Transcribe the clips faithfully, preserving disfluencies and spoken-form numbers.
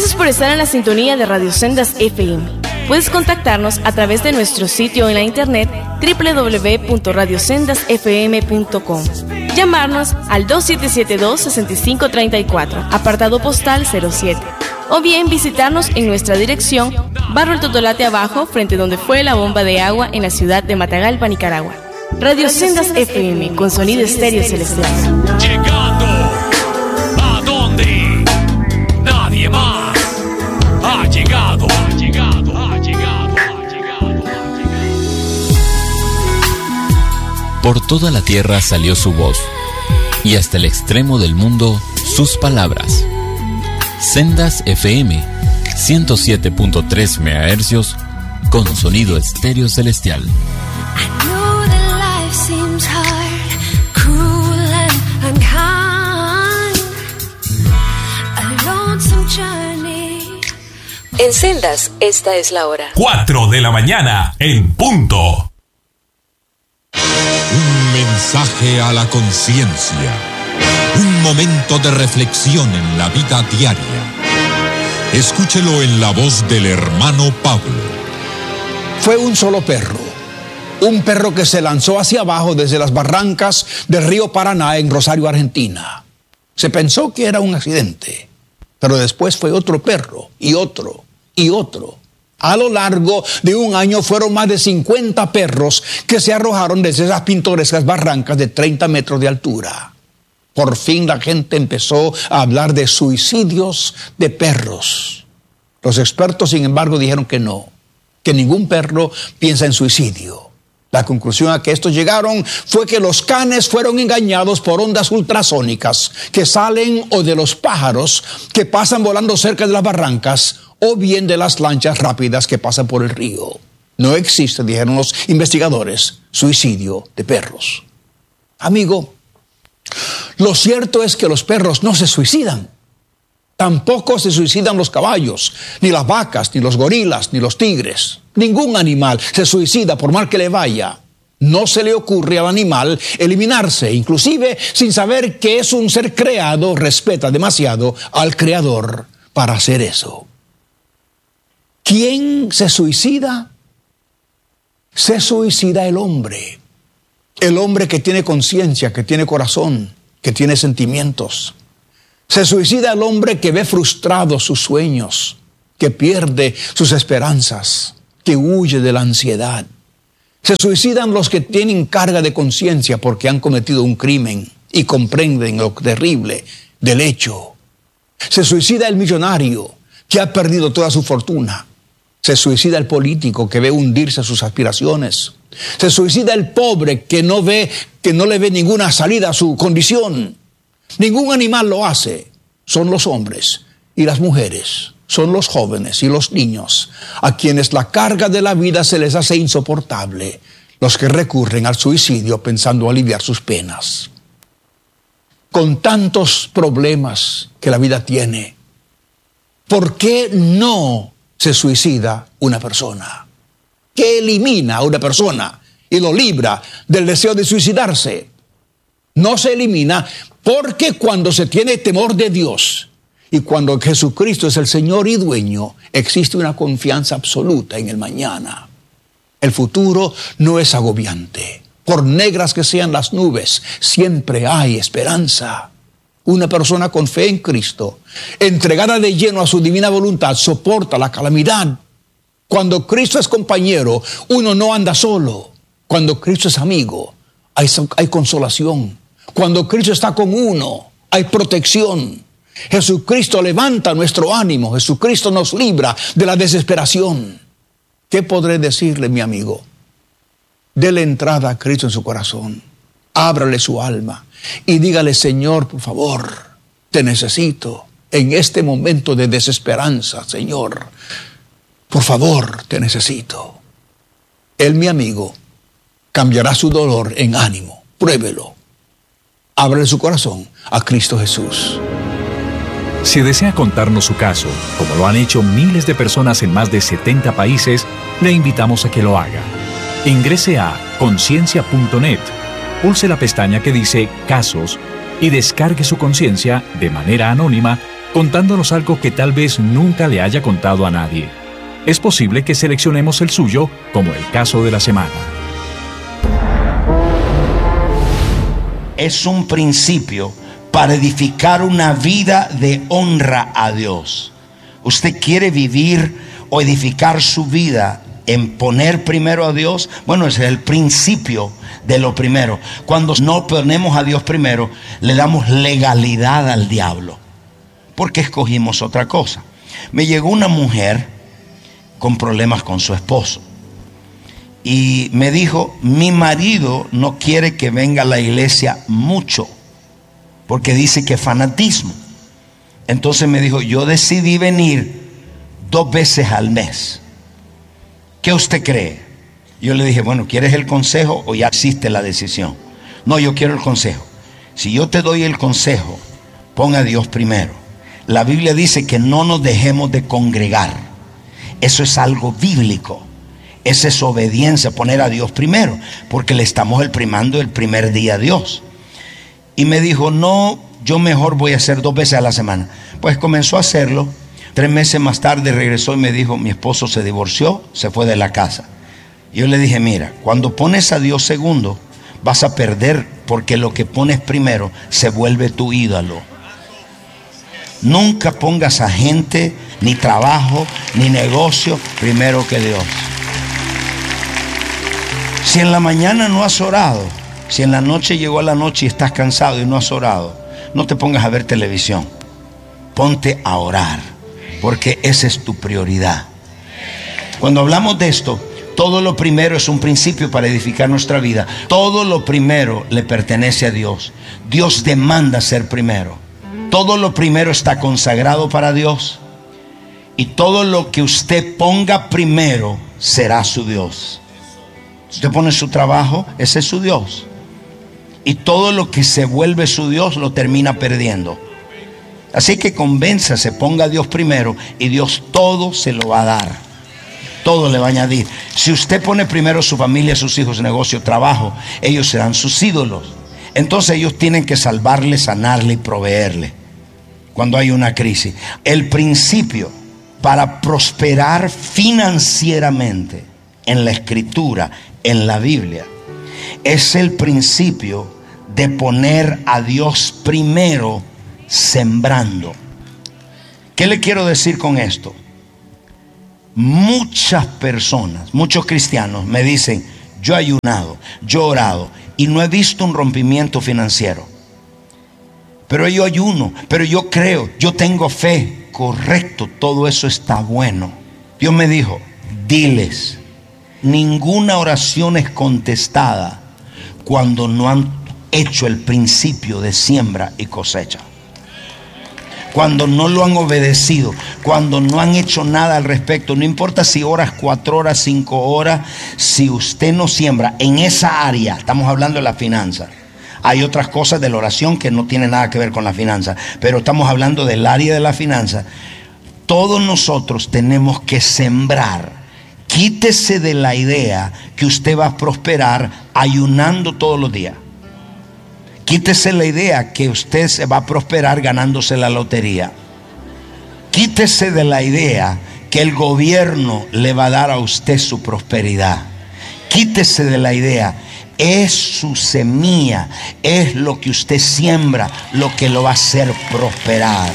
Gracias por estar en la sintonía de Radio Sendas F M. Puedes contactarnos a través de nuestro sitio en la internet doble u doble u doble u punto radio sendas f m punto com. Llamarnos al dos siete siete dos, seis cinco tres cuatro, apartado postal cero siete. O bien visitarnos en nuestra dirección, Barrio El Totolate Abajo, frente donde fue la bomba de agua en la ciudad de Matagalpa, Nicaragua. Radio Sendas F M, con sonido estéreo celestial. Llegando a donde nadie más ha llegado, ha llegado, ha llegado, ha llegado, ha llegado. Por toda la tierra salió su voz, y hasta el extremo del mundo sus palabras. Sendas F M, ciento siete punto tres megahercios, con sonido estéreo celestial. En Sendas, esta es la hora. Cuatro de la mañana, en punto. Un mensaje a la conciencia. Un momento de reflexión en la vida diaria. Escúchelo en la voz del hermano Pablo. Fue un solo perro. Un perro que se lanzó hacia abajo desde las barrancas del río Paraná en Rosario, Argentina. Se pensó que era un accidente, pero después fue otro perro y otro y otro. A lo largo de un año fueron más de cincuenta perros que se arrojaron desde esas pintorescas barrancas de treinta metros de altura. Por fin la gente empezó a hablar de suicidios de perros. Los expertos, sin embargo, dijeron que no, que ningún perro piensa en suicidio. La conclusión a que estos llegaron fue que los canes fueron engañados por ondas ultrasónicas que salen o de los pájaros que pasan volando cerca de las barrancas o bien de las lanchas rápidas que pasan por el río. No existe, dijeron los investigadores, suicidio de perros. Amigo, lo cierto es que los perros no se suicidan. Tampoco se suicidan los caballos, ni las vacas, ni los gorilas, ni los tigres. Ningún animal se suicida por mal que le vaya. No se le ocurre al animal eliminarse, inclusive sin saber que es un ser creado, respeta demasiado al creador para hacer eso. ¿Quién se suicida? Se suicida el hombre. El hombre que tiene conciencia, que tiene corazón, que tiene sentimientos. Se suicida el hombre que ve frustrados sus sueños, que pierde sus esperanzas, que huye de la ansiedad. Se suicidan los que tienen carga de conciencia porque han cometido un crimen y comprenden lo terrible del hecho. Se suicida el millonario que ha perdido toda su fortuna. Se suicida el político que ve hundirse sus aspiraciones. Se suicida el pobre que no ve, que no le ve ninguna salida a su condición. Ningún animal lo hace. Son los hombres y las mujeres, son los jóvenes y los niños, a quienes la carga de la vida se les hace insoportable, los que recurren al suicidio pensando aliviar sus penas. Con tantos problemas que la vida tiene, ¿por qué no se suicida una persona? ¿Qué elimina a una persona y lo libra del deseo de suicidarse? No se elimina porque cuando se tiene temor de Dios y cuando Jesucristo es el Señor y dueño, existe una confianza absoluta en el mañana. El futuro no es agobiante. Por negras que sean las nubes, siempre hay esperanza. Una persona con fe en Cristo, entregada de lleno a su divina voluntad, soporta la calamidad. Cuando Cristo es compañero, uno no anda solo. Cuando Cristo es amigo, hay, hay consolación. Cuando Cristo está con uno, hay protección. Jesucristo levanta nuestro ánimo. Jesucristo nos libra de la desesperación. ¿Qué podré decirle, mi amigo? Dele entrada a Cristo en su corazón. Ábrale su alma y dígale: Señor, por favor, te necesito en este momento de desesperanza, Señor. Por favor, te necesito. Él, mi amigo, cambiará su dolor en ánimo. Pruébelo. Ábrele su corazón a Cristo Jesús. Si desea contarnos su caso, como lo han hecho miles de personas en más de setenta países, le invitamos a que lo haga. Ingrese a conciencia punto net, pulse la pestaña que dice Casos y descargue su conciencia de manera anónima contándonos algo que tal vez nunca le haya contado a nadie. Es posible que seleccionemos el suyo como el caso de la semana. Es un principio para edificar una vida de honra a Dios. Usted quiere vivir o edificar su vida en poner primero a Dios. Bueno, ese es el principio de lo primero. Cuando no ponemos a Dios primero, le damos legalidad al diablo, porque escogimos otra cosa. Me llegó una mujer con problemas con su esposo y me dijo: mi marido no quiere que venga a la iglesia mucho porque dice que es fanatismo. Entonces me dijo: yo decidí venir dos veces al mes. ¿Qué usted cree? Yo le dije: bueno, ¿quieres el consejo o ya existe la decisión? No, yo quiero el consejo. Si yo te doy el consejo, pon a Dios primero. La Biblia dice que no nos dejemos de congregar. Eso es algo bíblico. Esa es obediencia, poner a Dios primero, porque le estamos primando el primer día a Dios. Y me dijo: no, yo mejor voy a hacer dos veces a la semana. Pues comenzó a hacerlo. Tres meses más tarde regresó y me dijo: mi esposo se divorció, se fue de la casa. Yo le dije: mira, cuando pones a Dios segundo, vas a perder, porque lo que pones primero se vuelve tu ídolo. Nunca pongas a gente, ni trabajo, ni negocio primero que Dios. Si en la mañana no has orado, si en la noche llegó la noche y estás cansado y no has orado, no te pongas a ver televisión. Ponte a orar, porque esa es tu prioridad. Cuando hablamos de esto, todo lo primero es un principio para edificar nuestra vida. Todo lo primero le pertenece a Dios. Dios demanda ser primero. Todo lo primero está consagrado para Dios. Y todo lo que usted ponga primero será su Dios. Si usted pone su trabajo, ese es su Dios. Y todo lo que se vuelve su Dios lo termina perdiendo. Así que convénzase, ponga a Dios primero y Dios todo se lo va a dar. Todo le va a añadir. Si usted pone primero su familia, sus hijos, negocio, trabajo, ellos serán sus ídolos. Entonces ellos tienen que salvarle, sanarle y proveerle cuando hay una crisis. El principio para prosperar financieramente en la Escritura, en la Biblia, es el principio de poner a Dios primero sembrando. ¿Qué le quiero decir con esto? Muchas personas, muchos cristianos me dicen: yo he ayunado, yo he orado y no he visto un rompimiento financiero. Pero yo ayuno, pero yo creo, yo tengo fe. Correcto, todo eso está bueno. Dios me dijo: diles, ninguna oración es contestada cuando no han hecho el principio de siembra y cosecha. Cuando no lo han obedecido, cuando no han hecho nada al respecto. No importa si oras cuatro horas, cinco horas, si usted no siembra en esa área. Estamos hablando de la finanza. Hay otras cosas de la oración que no tienen nada que ver con la finanza, pero estamos hablando del área de la finanza. Todos nosotros tenemos que sembrar. Quítese de la idea que usted va a prosperar ayunando todos los días. Quítese la idea que usted se va a prosperar ganándose la lotería. Quítese de la idea que el gobierno le va a dar a usted su prosperidad. Quítese de la idea. Es su semilla, es lo que usted siembra lo que lo va a hacer prosperar.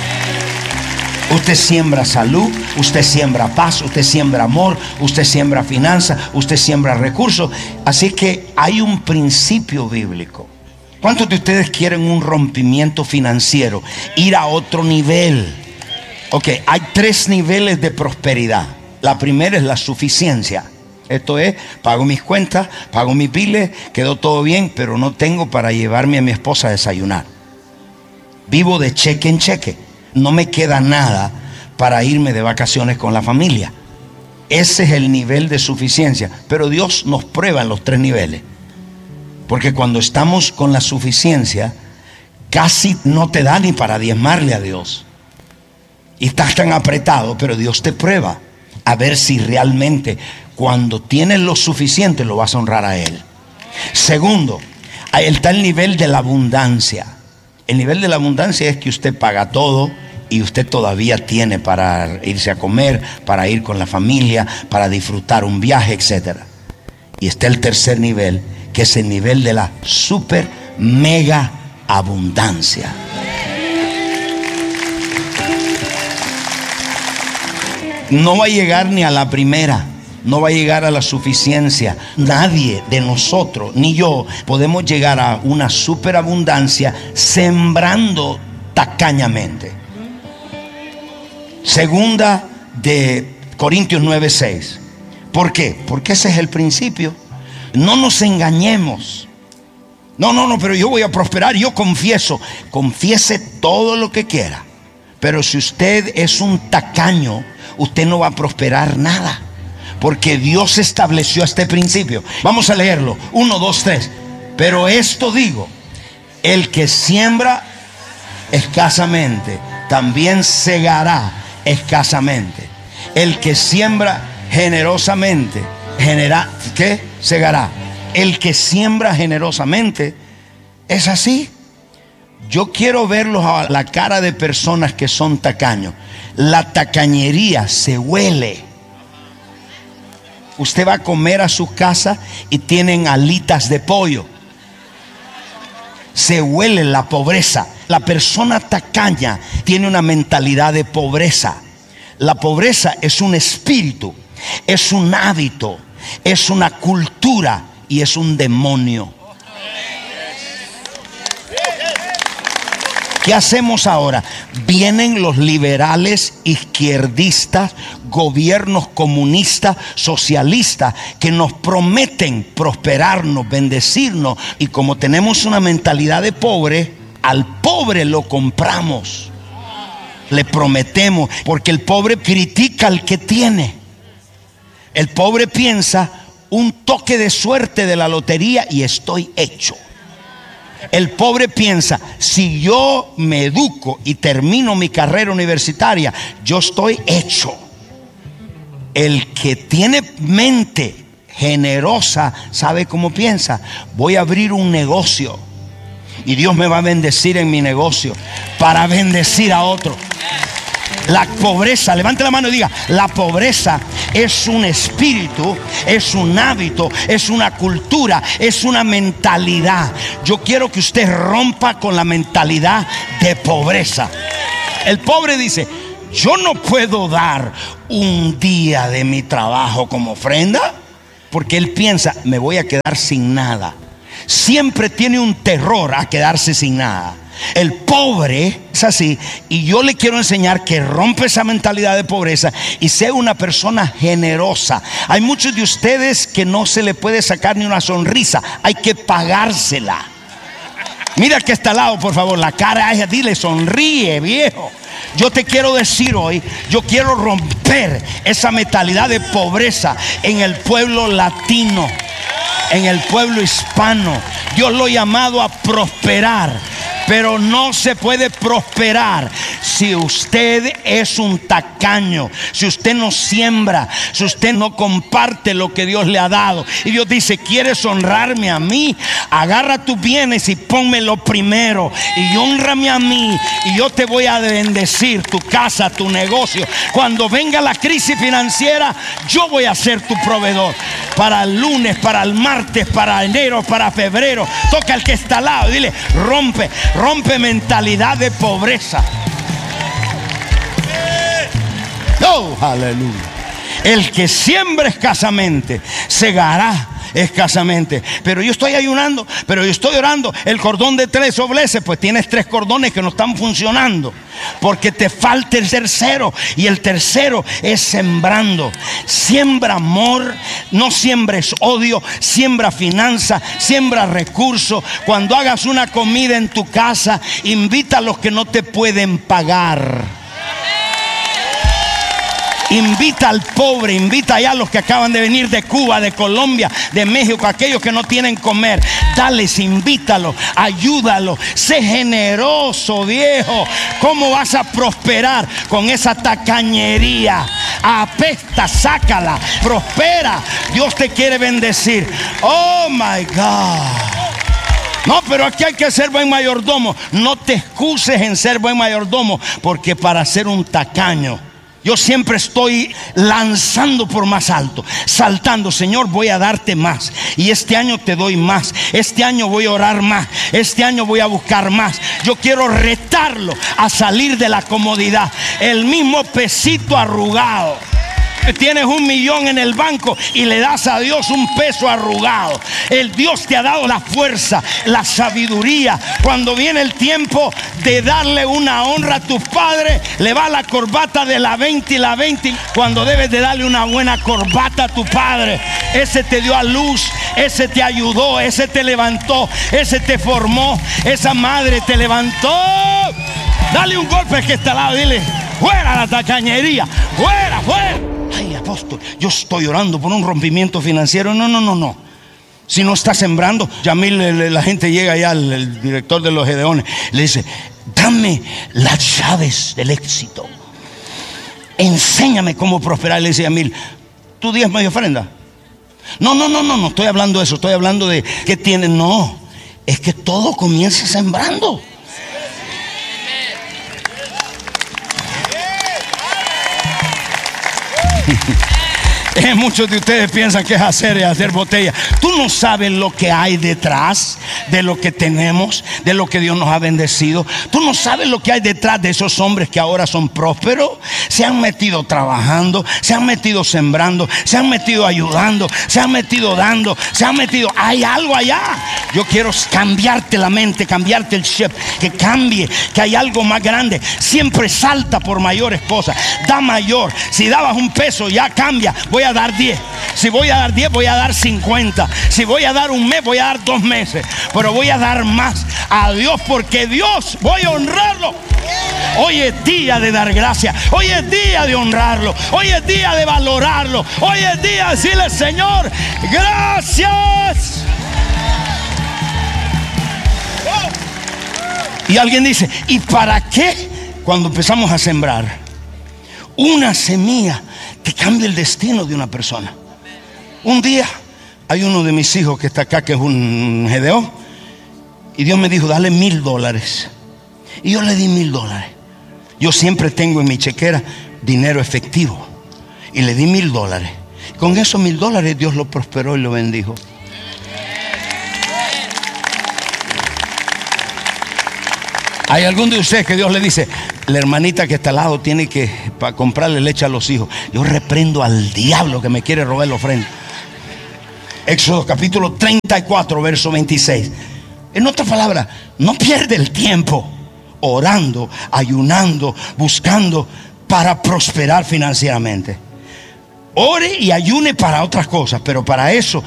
Usted siembra salud, usted siembra paz, usted siembra amor, usted siembra finanzas, usted siembra recursos. Así que hay un principio bíblico. ¿Cuántos de ustedes quieren un rompimiento financiero? Ir a otro nivel. Ok, hay tres niveles de prosperidad. La primera es la suficiencia. Esto es, pago mis cuentas, pago mis biles, quedó todo bien, pero no tengo para llevarme a mi esposa a desayunar. Vivo de cheque en cheque. No me queda nada para irme de vacaciones con la familia. Ese es el nivel de suficiencia. Pero Dios nos prueba en los tres niveles. Porque cuando estamos con la suficiencia, casi no te da ni para diezmarle a Dios. Y estás tan apretado, pero Dios te prueba a ver si realmente cuando tienes lo suficiente lo vas a honrar a Él. Segundo, ahí está el nivel de la abundancia. El nivel de la abundancia es que usted paga todo y usted todavía tiene para irse a comer, para ir con la familia, para disfrutar un viaje, etcétera. Y está el tercer nivel, que es el nivel de la super mega abundancia. No va a llegar ni a la primera, no va a llegar a la suficiencia. Nadie de nosotros, ni yo, podemos llegar a una superabundancia sembrando tacañamente. Segunda de Corintios nueve seis. ¿Por qué? Porque ese es el principio. No nos engañemos. No, no, no, pero yo voy a prosperar, yo confieso. Confiese todo lo que quiera. Pero si usted es un tacaño, usted no va a prosperar nada. Porque Dios estableció este principio. Vamos a leerlo. Uno, dos, tres. Pero esto digo: el que siembra escasamente, también segará escasamente. El que siembra generosamente, genera, ¿qué? Segará. El que siembra generosamente, es así. Yo quiero verlos a la cara de personas que son tacaños. La tacañería se huele. Usted va a comer a su casa y tienen alitas de pollo. Se huele la pobreza. La persona tacaña tiene una mentalidad de pobreza. La pobreza es un espíritu, es un hábito, es una cultura y es un demonio. ¿Qué hacemos ahora? Vienen los liberales, izquierdistas, gobiernos comunistas, socialistas, que nos prometen prosperarnos, bendecirnos. Y como tenemos una mentalidad de pobre, al pobre lo compramos. Le prometemos, porque el pobre critica al que tiene. El pobre piensa: un toque de suerte de la lotería y estoy hecho. El pobre piensa: si yo me educo y termino mi carrera universitaria, yo estoy hecho. El que tiene mente generosa, ¿sabe cómo piensa? Voy a abrir un negocio y Dios me va a bendecir en mi negocio para bendecir a otro. La pobreza, levante la mano y diga: la pobreza es un espíritu, es un hábito, es una cultura, es una mentalidad. Yo quiero que usted rompa con la mentalidad de pobreza. El pobre dice: yo no puedo dar un día de mi trabajo como ofrenda, porque él piensa: me voy a quedar sin nada. Siempre tiene un terror a quedarse sin nada. El pobre es así, y yo le quiero enseñar que rompe esa mentalidad de pobreza y sea una persona generosa. Hay muchos de ustedes que no se le puede sacar ni una sonrisa, hay que pagársela. Mira que está al lado, por favor, la cara a ella, dile: sonríe, viejo. Yo te quiero decir hoy, yo quiero romper esa mentalidad de pobreza en el pueblo latino, en el pueblo hispano. Dios lo ha llamado a prosperar, pero no se puede prosperar si usted es un tacaño, si usted no siembra, si usted no comparte lo que Dios le ha dado. Y Dios dice: ¿quieres honrarme a mí? Agarra tus bienes y pónmelo primero, y honrame a mí, y yo te voy a bendecir tu casa, tu negocio. Cuando venga la crisis financiera, yo voy a ser tu proveedor. Para el lunes, para el martes, para enero, para febrero. Toca al que está al lado y dile: rompe, rompe mentalidad de pobreza. Oh, aleluya. El que siembra escasamente, segará escasamente. Pero yo estoy ayunando, pero yo estoy orando. El cordón de tres dobleces, pues tienes tres cordones que no están funcionando, porque te falta el tercero. Y el tercero es sembrando. Siembra amor, no siembres odio. Siembra finanza, siembra recursos. Cuando hagas una comida en tu casa, invita a los que no te pueden pagar. Invita al pobre, invita allá a los que acaban de venir de Cuba, de Colombia, de México, aquellos que no tienen comer. Dales, invítalos, ayúdalos. Sé generoso, viejo. ¿Cómo vas a prosperar con esa tacañería? Apesta, sácala, prospera. Dios te quiere bendecir. Oh my God. No, pero aquí hay que ser buen mayordomo. No te excuses en ser buen mayordomo, porque para ser un tacaño, yo siempre estoy lanzando por más alto, saltando. Señor, voy a darte más, y este año te doy más. Este año voy a orar más. Este año voy a buscar más. Yo quiero retarlo a salir de la comodidad. El mismo pesito arrugado. Tienes un millón en el banco y le das a Dios un peso arrugado. El Dios te ha dado la fuerza, la sabiduría. Cuando viene el tiempo de darle una honra a tus padres, le va la corbata de la veinte y la veinte. Cuando debes de darle una buena corbata a tu padre, ese te dio a luz, ese te ayudó, ese te levantó, ese te formó, esa madre te levantó. Dale un golpe al que está al lado, dile: fuera la tacañería, fuera, fuera. Ay, apóstol, yo estoy orando por un rompimiento financiero. No, no, no, no. Si no está sembrando, Yamil, la gente llega allá, el, el director de los Gedeones, le dice: dame las llaves del éxito, enséñame cómo prosperar. Le dice Yamil: ¿tú diezmas y ofrenda? No, no, no, no, no estoy hablando de eso. Estoy hablando de que tienen. No, es que todo comienza sembrando. Eh, muchos de ustedes piensan que es hacer y hacer botella. Tú no sabes lo que hay detrás de lo que tenemos, de lo que Dios nos ha bendecido. Tú no sabes lo que hay detrás de esos hombres que ahora son prósperos. Se han metido trabajando, se han metido sembrando, se han metido ayudando, se han metido dando, se han metido. Hay algo allá. Yo quiero cambiarte la mente, cambiarte el chip, que cambie, que hay algo más grande. Siempre salta por mayores cosas. Da mayor. Si dabas un peso, ya cambia. Voy a dar diez. Si voy a dar diez, voy a dar cincuenta. Si voy a dar un mes, voy a dar dos meses. Pero voy a dar más a Dios, porque Dios, voy a honrarlo. Hoy es día de dar gracias. Hoy es día de honrarlo. Hoy es día de valorarlo. Hoy es día de decirle: Señor, gracias. Y alguien dice: ¿y para qué? Cuando empezamos a sembrar una semilla que cambia el destino de una persona. Un día hay uno de mis hijos que está acá, que es un Gedeón, y Dios me dijo: dale mil dólares. Y yo le di mil dólares. Yo siempre tengo en mi chequera dinero efectivo, y le di mil dólares. Con esos mil dólares Dios lo prosperó y lo bendijo. Hay algún de ustedes que Dios le dice: la hermanita que está al lado tiene que para comprarle leche a los hijos. Yo reprendo al diablo que me quiere robar la ofrenda. Éxodo capítulo treinta y cuatro, verso veintiséis. En otras palabras, no pierde el tiempo orando, ayunando, buscando para prosperar financieramente. Ore y ayune para otras cosas, pero para eso